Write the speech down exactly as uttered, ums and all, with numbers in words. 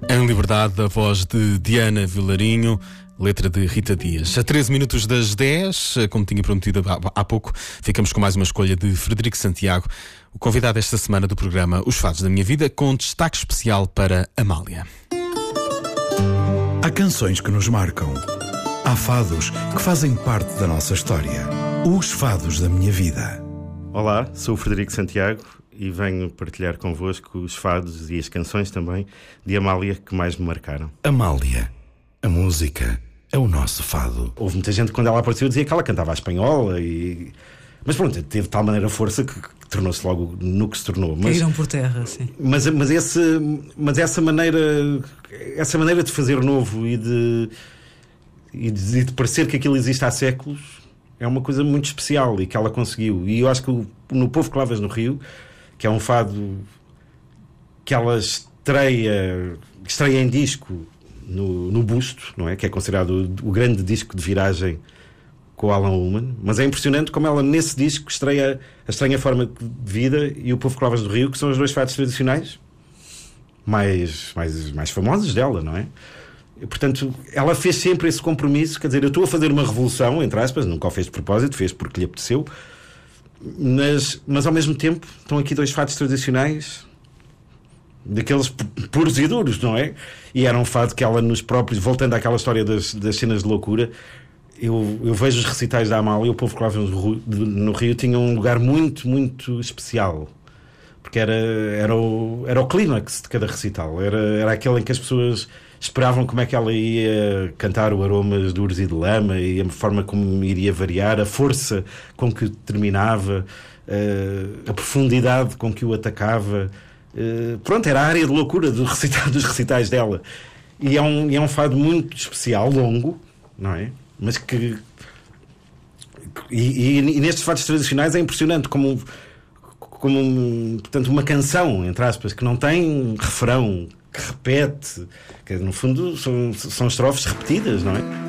Em Liberdade, a voz de Diana Vilarinho, letra de Rita Dias. A treze minutos das dez, como tinha prometido há pouco, ficamos com mais uma escolha de Frederico Santiago, o convidado esta semana do programa Os Fados da Minha Vida, com destaque especial para Amália. Há canções que nos marcam. Há fados que fazem parte da nossa história. Os Fados da Minha Vida. Olá, sou o Frederico Santiago e venho partilhar convosco os fados e as canções também de Amália que mais me marcaram. Amália, a música é o nosso fado. Houve muita gente que quando ela apareceu dizia que ela cantava a espanhola e... Mas pronto, teve de tal maneira força que, que tornou-se logo no que se tornou. Mas, caíram por terra, sim. Mas, mas, esse, mas essa maneira essa maneira de fazer novo e de, e de, e de parecer que aquilo existe há séculos é uma coisa muito especial e que ela conseguiu. E eu acho que o, no Povo que Lavas no Rio, que é um fado que ela estreia, estreia em disco no, no Busto, não é? Que é considerado o, o grande disco de viragem com o Alan Ullman, mas é impressionante como ela nesse disco estreia A Estranha Forma de Vida e O Povo que Lavas do Rio, que são os dois fados tradicionais mais, mais, mais famosos dela, não é? E, portanto, ela fez sempre esse compromisso, quer dizer, eu estou a fazer uma revolução, entre aspas, nunca o fez de propósito, fez porque lhe apeteceu, mas, mas ao mesmo tempo estão aqui dois fados tradicionais daqueles puros e duros, não é? E era um fado que ela nos próprios, voltando àquela história das, das cenas de loucura, eu, eu vejo os recitais da Amália e o Povo que Lavas no Rio tinha um lugar muito, muito especial, porque era, era, o, era o clímax de cada recital, era, era aquele em que as pessoas esperavam como é que ela ia cantar o Aromas de Urzes e de Lama e a forma como iria variar, a força com que terminava, a profundidade com que o atacava. Pronto, era a área de loucura do recital, dos recitais dela. E é, um, e é um fado muito especial, longo, não é? Mas que... E, e, e nestes fados tradicionais é impressionante como, como portanto, uma canção, entre aspas, que não tem refrão, que repete, que no fundo são, são estrofes repetidas, não é?